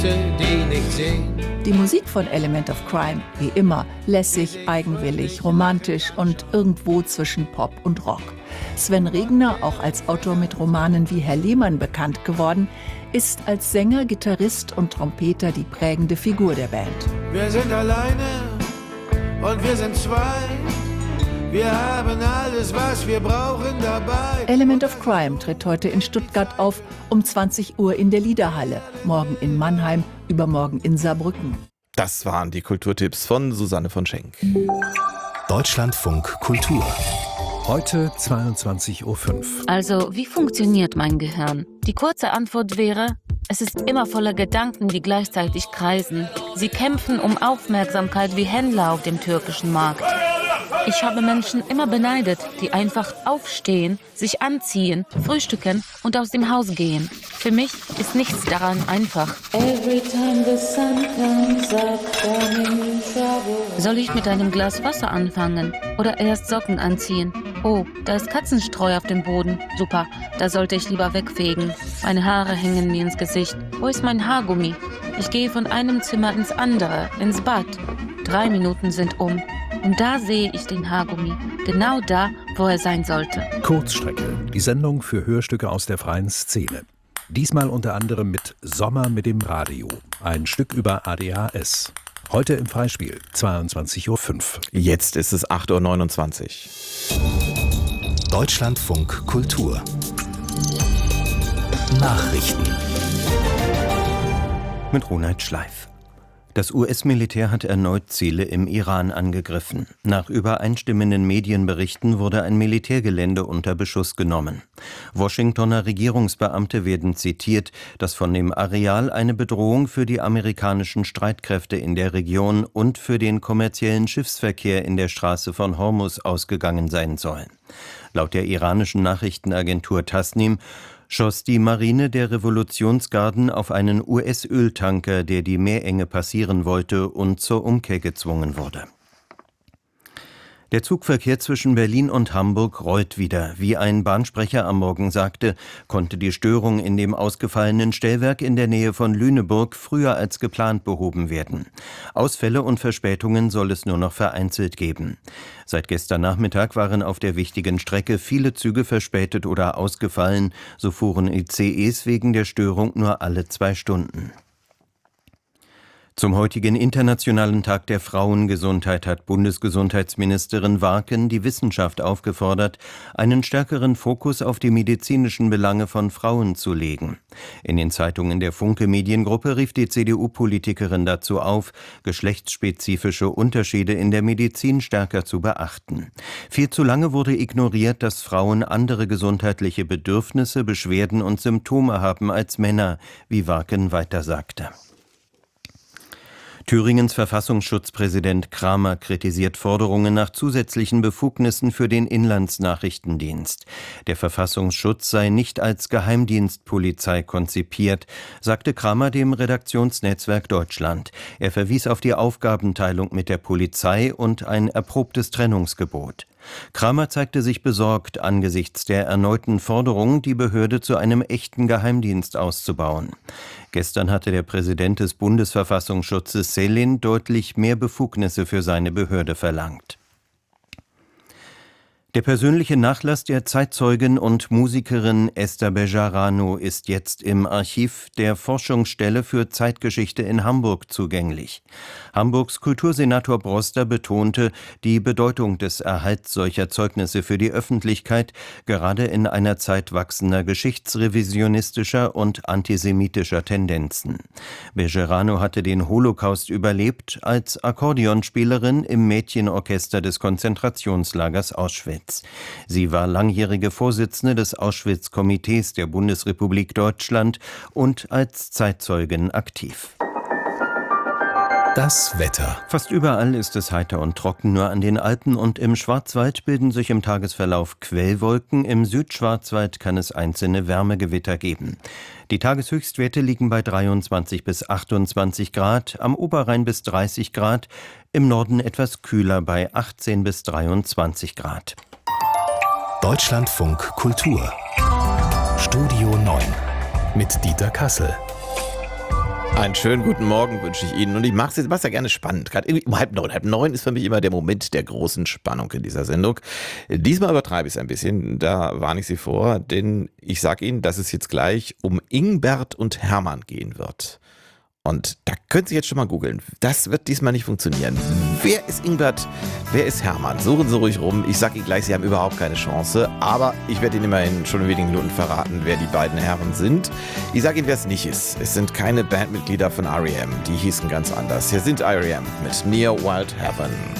die nicht sehen. Die Musik von Element of Crime, wie immer, lässig, eigenwillig, romantisch und irgendwo zwischen Pop und Rock. Sven Regner, auch als Autor mit Romanen wie Herr Lehmann bekannt geworden, ist als Sänger, Gitarrist und Trompeter die prägende Figur der Band. Wir sind alleine und wir sind zwei. Wir haben alles, was wir brauchen dabei. Element of Crime tritt heute in Stuttgart auf, um 20 Uhr in der Liederhalle, morgen in Mannheim, übermorgen in Saarbrücken. Das waren die Kulturtipps von Susanne von Schenk. Deutschlandfunk Kultur. Heute 22:05 Uhr. Also, wie funktioniert mein Gehirn? Die kurze Antwort wäre: Es ist immer voller Gedanken, die gleichzeitig kreisen. Sie kämpfen um Aufmerksamkeit wie Händler auf dem türkischen Markt. Ich habe Menschen immer beneidet, die einfach aufstehen, sich anziehen, frühstücken und aus dem Haus gehen. Für mich ist nichts daran einfach. Soll ich mit einem Glas Wasser anfangen oder erst Socken anziehen? Oh, da ist Katzenstreu auf dem Boden. Super, da sollte ich lieber wegfegen. Meine Haare hängen mir ins Gesicht. Wo ist mein Haargummi? Ich gehe von einem Zimmer ins andere, ins Bad. 3 Minuten sind um. Und da sehe ich den Haargummi. Genau da, wo er sein sollte. Kurzstrecke. Die Sendung für Hörstücke aus der freien Szene. Diesmal unter anderem mit Sommer mit dem Radio. Ein Stück über ADHS. Heute im Freispiel, 22:05 Uhr. Jetzt ist es 8:29 Uhr. Deutschlandfunk Kultur. Nachrichten. Mit Ronald Schleif. Das US-Militär hat erneut Ziele im Iran angegriffen. Nach übereinstimmenden Medienberichten wurde ein Militärgelände unter Beschuss genommen. Washingtoner Regierungsbeamte werden zitiert, dass von dem Areal eine Bedrohung für die amerikanischen Streitkräfte in der Region und für den kommerziellen Schiffsverkehr in der Straße von Hormuz ausgegangen sein soll. Laut der iranischen Nachrichtenagentur Tasnim schoss die Marine der Revolutionsgarden auf einen US-Öltanker, der die Meerenge passieren wollte und zur Umkehr gezwungen wurde. Der Zugverkehr zwischen Berlin und Hamburg rollt wieder. Wie ein Bahnsprecher am Morgen sagte, konnte die Störung in dem ausgefallenen Stellwerk in der Nähe von Lüneburg früher als geplant behoben werden. Ausfälle und Verspätungen soll es nur noch vereinzelt geben. Seit gestern Nachmittag waren auf der wichtigen Strecke viele Züge verspätet oder ausgefallen. So fuhren ICEs wegen der Störung nur alle 2 Stunden. Zum heutigen Internationalen Tag der Frauengesundheit hat Bundesgesundheitsministerin Warken die Wissenschaft aufgefordert, einen stärkeren Fokus auf die medizinischen Belange von Frauen zu legen. In den Zeitungen der Funke Mediengruppe rief die CDU-Politikerin dazu auf, geschlechtsspezifische Unterschiede in der Medizin stärker zu beachten. Viel zu lange wurde ignoriert, dass Frauen andere gesundheitliche Bedürfnisse, Beschwerden und Symptome haben als Männer, wie Warken weiter sagte. Thüringens Verfassungsschutzpräsident Kramer kritisiert Forderungen nach zusätzlichen Befugnissen für den Inlandsnachrichtendienst. Der Verfassungsschutz sei nicht als Geheimdienstpolizei konzipiert, sagte Kramer dem Redaktionsnetzwerk Deutschland. Er verwies auf die Aufgabenteilung mit der Polizei und ein erprobtes Trennungsgebot. Kramer zeigte sich besorgt angesichts der erneuten Forderung, die Behörde zu einem echten Geheimdienst auszubauen. Gestern hatte der Präsident des Bundesverfassungsschutzes Selin deutlich mehr Befugnisse für seine Behörde verlangt. Der persönliche Nachlass der Zeitzeugin und Musikerin Esther Bejarano ist jetzt im Archiv der Forschungsstelle für Zeitgeschichte in Hamburg zugänglich. Hamburgs Kultursenator Broster betonte die Bedeutung des Erhalts solcher Zeugnisse für die Öffentlichkeit, gerade in einer Zeit wachsender geschichtsrevisionistischer und antisemitischer Tendenzen. Bejarano hatte den Holocaust überlebt als Akkordeonspielerin im Mädchenorchester des Konzentrationslagers Auschwitz. Sie war langjährige Vorsitzende des Auschwitz-Komitees der Bundesrepublik Deutschland und als Zeitzeugin aktiv. Das Wetter. Fast überall ist es heiter und trocken, nur an den Alpen und im Schwarzwald bilden sich im Tagesverlauf Quellwolken. Im Südschwarzwald kann es einzelne Wärmegewitter geben. Die Tageshöchstwerte liegen bei 23 bis 28 Grad, am Oberrhein bis 30 Grad, im Norden etwas kühler bei 18 bis 23 Grad. Deutschlandfunk Kultur. Studio 9 mit Dieter Kassel. Einen schönen guten Morgen wünsche ich Ihnen und ich mache es ja gerne spannend. Gerade irgendwie um 8:30. 8:30 ist für mich immer der Moment der großen Spannung in dieser Sendung. Diesmal übertreibe ich es ein bisschen, da warne ich Sie vor, denn ich sage Ihnen, dass es jetzt gleich um Ingbert und Hermann gehen wird. Und da können Sie jetzt schon mal googeln. Das wird diesmal nicht funktionieren. Wer ist Ingbert? Wer ist Hermann? Suchen Sie ruhig rum. Ich sage Ihnen gleich, Sie haben überhaupt keine Chance. Aber ich werde Ihnen immerhin schon in wenigen Minuten verraten, wer die beiden Herren sind. Ich sage Ihnen, wer es nicht ist. Es sind keine Bandmitglieder von R.E.M. Die hießen ganz anders. Hier sind R.E.M. mit Near Wild Heaven.